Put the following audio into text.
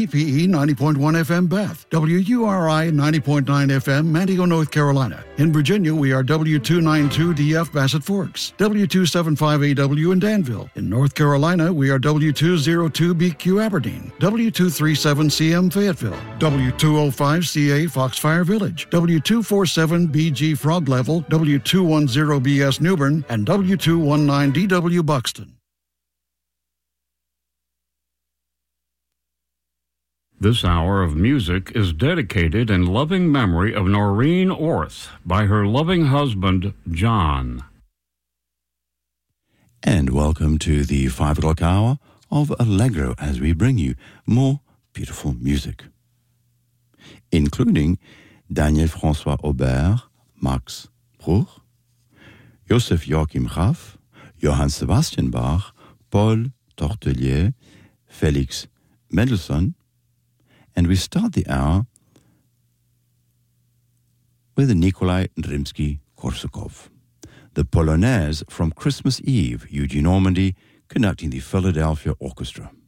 EPE 90.1 FM Beth, WURI 90.9 FM Manteo, North Carolina. In Virginia, we are W292DF Bassett Forks, W275AW in Danville. In North Carolina, we are W202BQ Aberdeen, W237CM Fayetteville, W205CA Foxfire Village, W247BG Frog Level, W210BS New Bern, and W219DW Buxton. This hour of music is dedicated in loving memory of Noreen Orth by her loving husband, John. And welcome to the 5 o'clock hour of Allegro as we bring you more beautiful music, including Daniel François Aubert, Max Bruch, Joseph Joachim Raff, Johann Sebastian Bach, Paul Tortelier, Felix Mendelssohn, and we start the hour with Nikolai Rimsky-Korsakov, the Polonaise from Christmas Eve, Eugene Ormandy conducting the Philadelphia Orchestra.